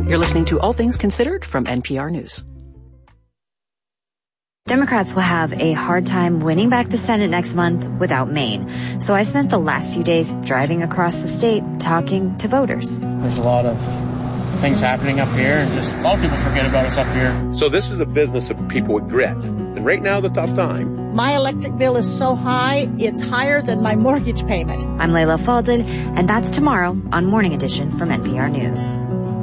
You're listening to All Things Considered from NPR News. Democrats will have a hard time winning back the Senate next month without Maine. So I spent the last few days driving across the state talking to voters. There's a lot of things happening up here, and just a lot of people forget about us up here. So this is a business of people with grit. And right now, the tough time. My electric bill is so high, it's higher than my mortgage payment. I'm Layla Falded, and that's tomorrow on Morning Edition from NPR News.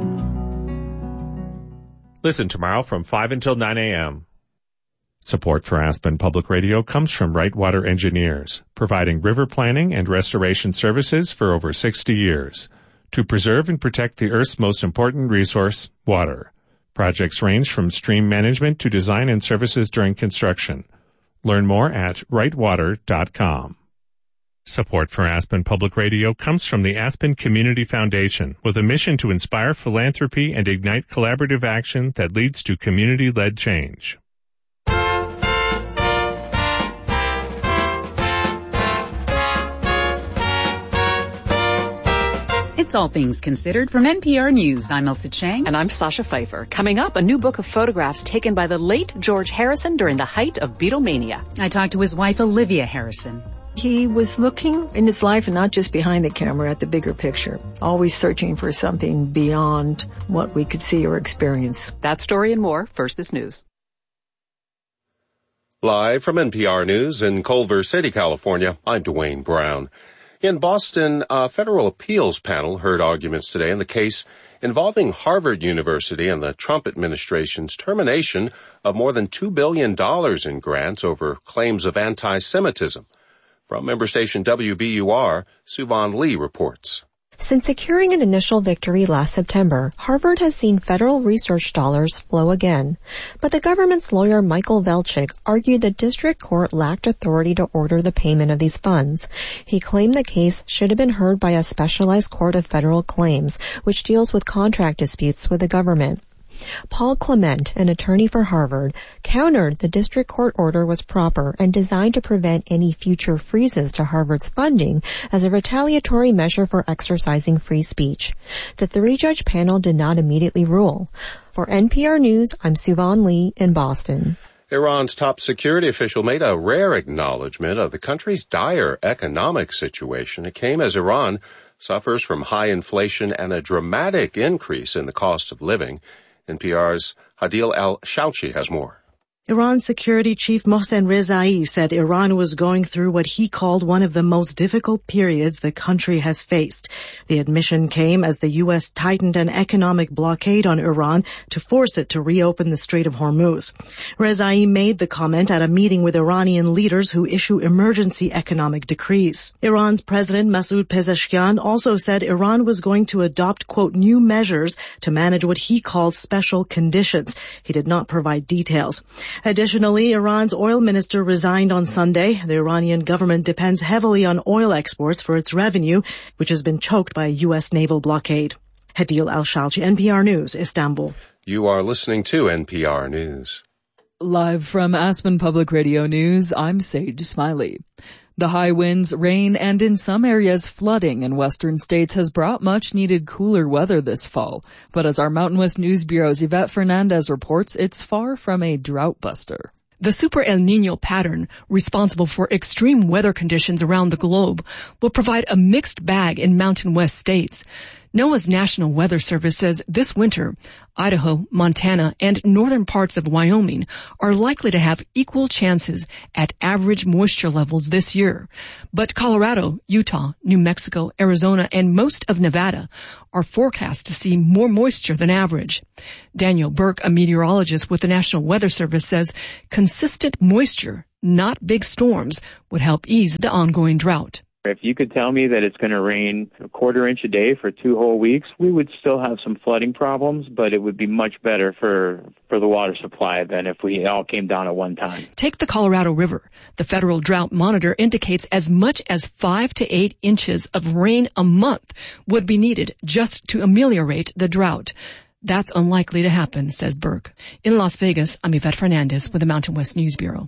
Listen tomorrow from 5 until 9 a.m. Support for Aspen Public Radio comes from Wrightwater Engineers, providing river planning and restoration services for over 60 years to preserve and protect the Earth's most important resource, water. Projects range from stream management to design and services during construction. Learn more at wrightwater.com. Support for Aspen Public Radio comes from the Aspen Community Foundation, with a mission to inspire philanthropy and ignite collaborative action that leads to community-led change. It's All Things Considered from NPR News. I'm Elsa Chang. And I'm Sasha Pfeiffer. Coming up, a new book of photographs taken by the late George Harrison during the height of Beatlemania. I talked to his wife, Olivia Harrison. He was looking in his life, and not just behind the camera, at the bigger picture, always searching for something beyond what we could see or experience. That story and more. First, this news. Live from NPR News in Culver City, California, I'm Dwayne Brown. In Boston, a federal appeals panel heard arguments today in the case involving Harvard University and the Trump administration's termination of more than $2 billion in grants over claims of anti-Semitism. From member station WBUR, Suvan Lee reports. Since securing an initial victory last September, Harvard has seen federal research dollars flow again. But the government's lawyer Michael Velchik argued the district court lacked authority to order the payment of these funds. He claimed the case should have been heard by a specialized court of federal claims, which deals with contract disputes with the government. Paul Clement, an attorney for Harvard, countered the district court order was proper and designed to prevent any future freezes to Harvard's funding as a retaliatory measure for exercising free speech. The three-judge panel did not immediately rule. For NPR News, I'm Suvan Lee in Boston. Iran's top security official made a rare acknowledgement of the country's dire economic situation. It came as Iran suffers from high inflation and a dramatic increase in the cost of living. NPR's Hadil Al-Shouchi has more. Iran's security chief Mohsen Rezai said Iran was going through what he called one of the most difficult periods the country has faced. The admission came as the U.S. tightened an economic blockade on Iran to force it to reopen the Strait of Hormuz. Rezai made the comment at a meeting with Iranian leaders who issue emergency economic decrees. Iran's President Masoud Pezeshkian also said Iran was going to adopt, quote, new measures to manage what he called special conditions. He did not provide details. Additionally, Iran's oil minister resigned on Sunday. The Iranian government depends heavily on oil exports for its revenue, which has been choked by a U.S. naval blockade. Hadil Al-Shalchi, NPR News, Istanbul. You are listening to NPR News. Live from Aspen Public Radio News, I'm Sage Smiley. The high winds, rain, and in some areas flooding in western states has brought much-needed cooler weather this fall. But as our Mountain West News Bureau's Yvette Fernandez reports, it's far from a drought buster. The Super El Niño pattern, responsible for extreme weather conditions around the globe, will provide a mixed bag in Mountain West states. NOAA's National Weather Service says this winter, Idaho, Montana, and northern parts of Wyoming are likely to have equal chances at average moisture levels this year. But Colorado, Utah, New Mexico, Arizona, and most of Nevada are forecast to see more moisture than average. Daniel Burke, a meteorologist with the National Weather Service, says consistent moisture, not big storms, would help ease the ongoing drought. If you could tell me that it's going to rain a quarter inch a day for 2 whole weeks, we would still have some flooding problems, but it would be much better for the water supply than if we all came down at one time. Take the Colorado River. The Federal Drought Monitor indicates as much as 5 to 8 inches of rain a month would be needed just to ameliorate the drought. That's unlikely to happen, says Burke. In Las Vegas, I'm Yvette Fernandez with the Mountain West News Bureau.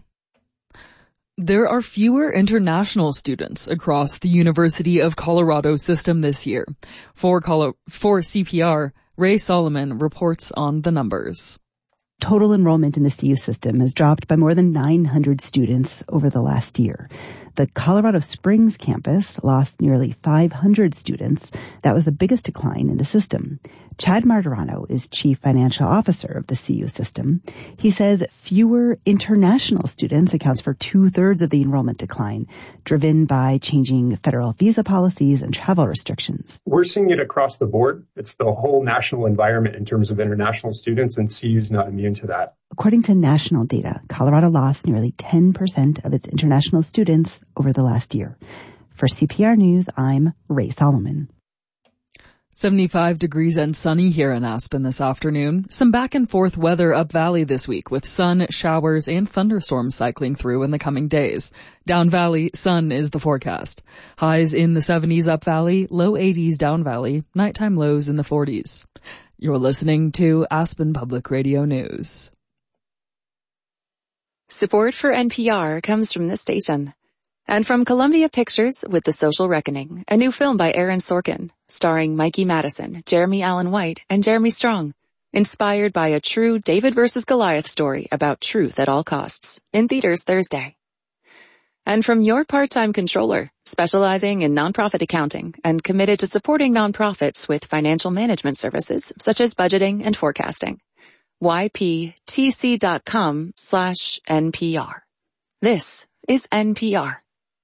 There are fewer international students across the University of Colorado system this year. For CPR, Ray Solomon reports on the numbers. Total enrollment in the CU system has dropped by more than 900 students over the last year. The Colorado Springs campus lost nearly 500 students. That was the biggest decline in the system. Chad Martirano is chief financial officer of the CU system. He says fewer international students accounts for 2/3 of the enrollment decline, driven by changing federal visa policies and travel restrictions. We're seeing it across the board. It's the whole national environment in terms of international students, and CU's not immune to that. According to national data, Colorado lost nearly 10% of its international students over the last year. For CPR News, I'm Ray Solomon. 75 degrees and sunny here in Aspen this afternoon. Some back and forth weather up valley this week with sun, showers, and thunderstorms cycling through in the coming days. Down valley, sun is the forecast. Highs in the 70s up valley, low 80s down valley, nighttime lows in the 40s. You're listening to Aspen Public Radio News. Support for NPR comes from this station. And from Columbia Pictures with The Social Reckoning, a new film by Aaron Sorkin, starring Mikey Madison, Jeremy Allen White, and Jeremy Strong. Inspired by a true David versus Goliath story about truth at all costs. In theaters Thursday. And from Your Part-Time Controller, specializing in nonprofit accounting and committed to supporting nonprofits with financial management services such as budgeting and forecasting. yptc.com/NPR. This is NPR.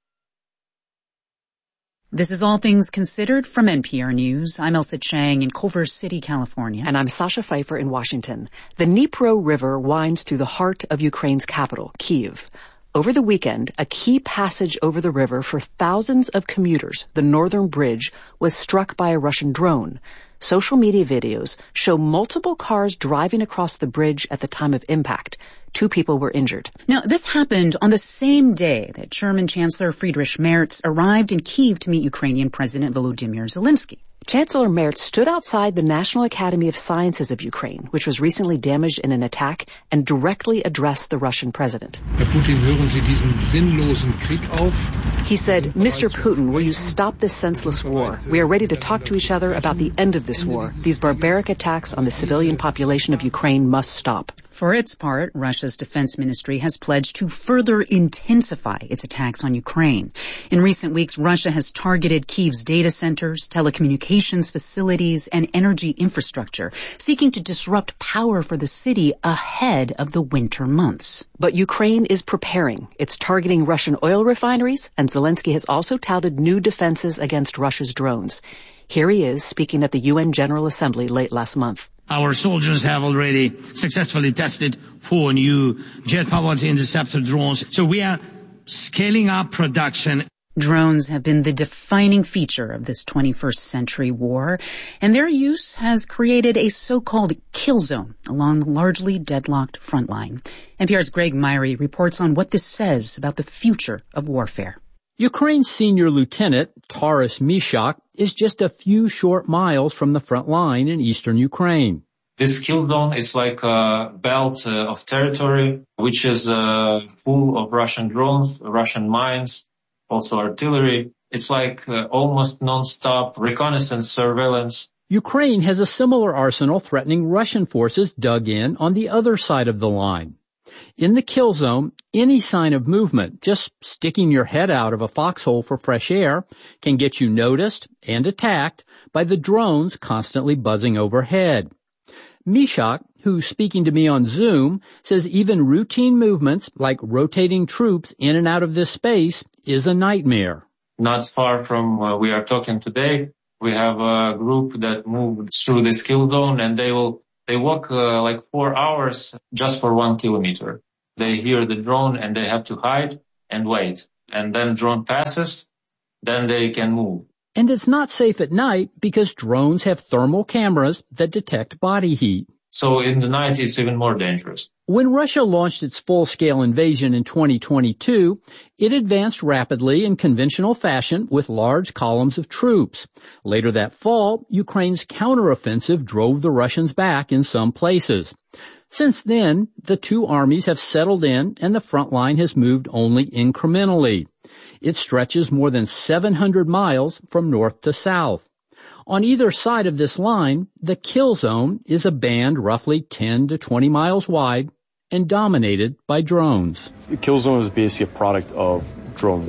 This is All Things Considered from NPR News. I'm Elsa Chang in Culver City, California. And I'm Sasha Pfeiffer in Washington. The Dnipro River winds through the heart of Ukraine's capital, Kyiv. Over the weekend, a key passage over the river for thousands of commuters, the Northern Bridge, was struck by a Russian drone. Social media videos show multiple cars driving across the bridge at the time of impact. 2 people were injured. Now, this happened on the same day that German Chancellor Friedrich Merz arrived in Kyiv to meet Ukrainian President Volodymyr Zelensky. Chancellor Merz stood outside the National Academy of Sciences of Ukraine, which was recently damaged in an attack, and directly addressed the Russian president. Herr Putin, hören Sie diesen sinnlosen Krieg auf? He said, Mr. Putin, will you stop this senseless war? We are ready to talk to each other about the end of this war. These barbaric attacks on the civilian population of Ukraine must stop. For its part, Russia's defense ministry has pledged to further intensify its attacks on Ukraine. In recent weeks, Russia has targeted Kyiv's data centers, telecommunications facilities, and energy infrastructure, seeking to disrupt power for the city ahead of the winter months. But Ukraine is preparing. It's targeting Russian oil refineries, and Zelensky has also touted new defenses against Russia's drones. Here he is speaking at the UN General Assembly late last month. Our soldiers have already successfully tested 4 new jet-powered interceptor drones, so we are scaling up production. Drones have been the defining feature of this 21st century war, and their use has created a so-called kill zone along the largely deadlocked front line. NPR's Greg Myrie reports on what this says about the future of warfare. Ukraine's senior lieutenant, Taras Mishak, is just a few short miles from the front line in eastern Ukraine. This kill zone is like a belt of territory, which is full of Russian drones, Russian mines, also artillery. It's like almost non-stop reconnaissance surveillance. Ukraine has a similar arsenal threatening Russian forces dug in on the other side of the line. In the kill zone, any sign of movement, just sticking your head out of a foxhole for fresh air, can get you noticed and attacked by the drones constantly buzzing overhead. Mishak, who's speaking to me on Zoom, says even routine movements like rotating troops in and out of this space is a nightmare. Not far from where we are talking today, we have a group that moved through this kill zone, and they walk like 4 hours just for 1 kilometer. They hear the drone and they have to hide and wait. And then drone passes, then they can move. And it's not safe at night because drones have thermal cameras that detect body heat. So in the night, it's even more dangerous. When Russia launched its full-scale invasion in 2022, it advanced rapidly in conventional fashion with large columns of troops. Later that fall, Ukraine's counteroffensive drove the Russians back in some places. Since then, the two armies have settled in and the front line has moved only incrementally. It stretches more than 700 miles from north to south. On either side of this line, the kill zone is a band roughly 10 to 20 miles wide and dominated by drones. The kill zone is basically a product of drone